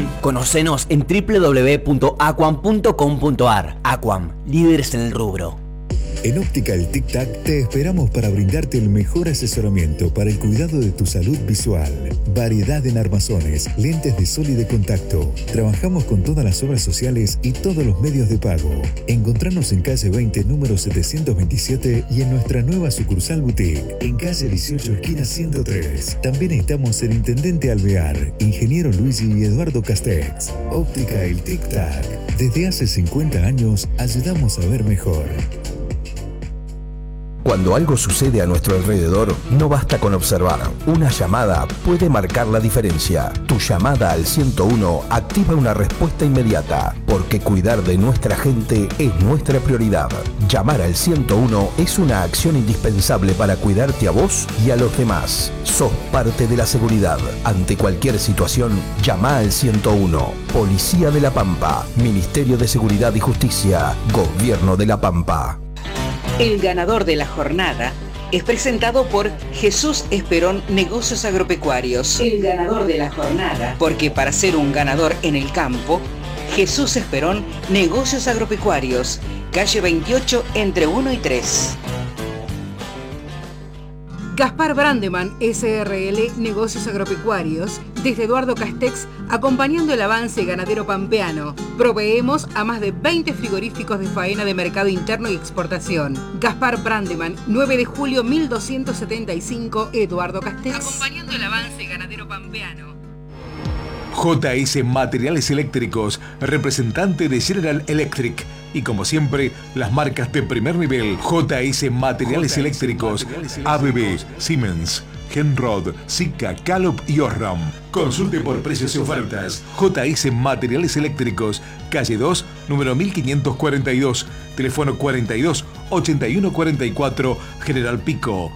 Conocenos en www.aquam.com.ar. Aquam, líderes en el rubro. En Óptica El Tic Tac te esperamos para brindarte el mejor asesoramiento para el cuidado de tu salud visual. Variedad en armazones, lentes de sol y de contacto. Trabajamos con todas las obras sociales y todos los medios de pago. Encontranos en calle 20, número 727 y en nuestra nueva sucursal boutique, en calle 18, esquina 103. También estamos en Intendente Alvear, Ingeniero Luigi y Eduardo Castex. Óptica El Tic Tac. Desde hace 50 años ayudamos a ver mejor. Cuando algo sucede a nuestro alrededor, no basta con observar. Una llamada puede marcar la diferencia. Tu llamada al 101 activa una respuesta inmediata, porque cuidar de nuestra gente es nuestra prioridad. Llamar al 101 es una acción indispensable para cuidarte a vos y a los demás. Sos parte de la seguridad. Ante cualquier situación, llama al 101. Policía de La Pampa, Ministerio de Seguridad y Justicia, Gobierno de La Pampa. El ganador de la jornada es presentado por Jesús Esperón Negocios Agropecuarios. El ganador de la jornada, porque para ser un ganador en el campo, Jesús Esperón Negocios Agropecuarios, calle 28 entre 1 y 3. Gaspar Brandeman, SRL Negocios Agropecuarios, desde Eduardo Castex, acompañando el avance ganadero pampeano. Proveemos a más de 20 frigoríficos de faena de mercado interno y exportación. Gaspar Brandeman, 9 de julio 1275, Eduardo Castex. Acompañando el avance ganadero pampeano. JS Materiales Eléctricos, representante de General Electric. Y como siempre, las marcas de primer nivel. JS Materiales Eléctricos, ABB, Siemens, Henrod, Sika, Calop y Osram. Consulte por precios y ofertas. JS Materiales Eléctricos, calle 2, número 1542, teléfono 42 81 44, General Pico.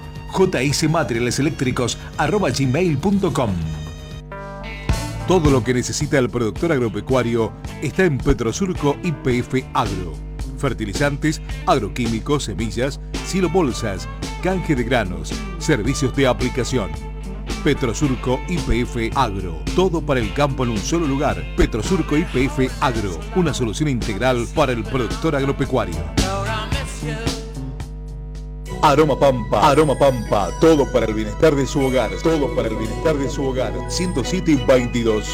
jsmaterialeseléctricos@gmail.com. Todo lo que necesita el productor agropecuario está en Petrosurco YPF Agro. Fertilizantes, agroquímicos, semillas, silobolsas, canje de granos, servicios de aplicación. Petrosurco YPF Agro. Todo para el campo en un solo lugar. Petrosurco YPF Agro. Una solución integral para el productor agropecuario. Aroma Pampa, todo para el bienestar de su hogar, 107 y 22.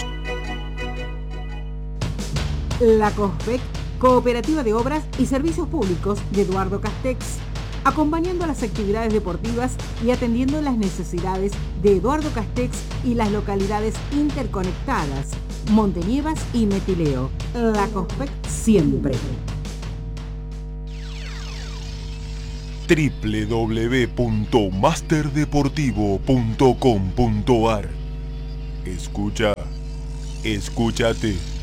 La COSPEC, Cooperativa de Obras y Servicios Públicos de Eduardo Castex, acompañando a las actividades deportivas y atendiendo las necesidades de Eduardo Castex y las localidades interconectadas, Montenievas y Metileo. La COSPEC siempre. www.masterdeportivo.com.ar. Escúchate.